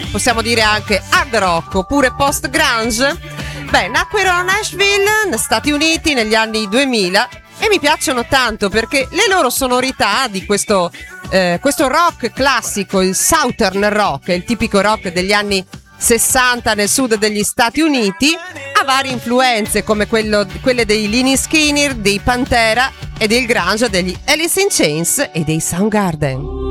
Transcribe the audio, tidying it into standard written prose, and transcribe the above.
possiamo dire anche hard rock oppure post-grunge. Beh, nacquero a Nashville, negli Stati Uniti, negli anni 2000 e mi piacciono tanto perché le loro sonorità di questo rock classico, il Southern rock, il tipico rock degli anni 60 nel sud degli Stati Uniti, ha varie influenze come quelle dei Lynyrd Skynyrd, dei Pantera e del grunge degli Alice in Chains e dei Soundgarden.